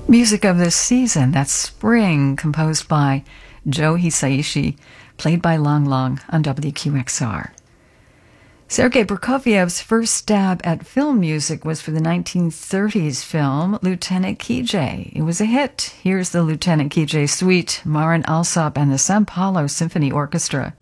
Music of this season, that's Spring, composed by Joe Hisaishi, played by Lang Lang on WQXR. Sergei Prokofiev's first stab at film music was for the 1930s film Lieutenant Kijé. It was a hit. Here's the Lieutenant Kijé Suite, Marin Alsop and the São Paulo Symphony Orchestra.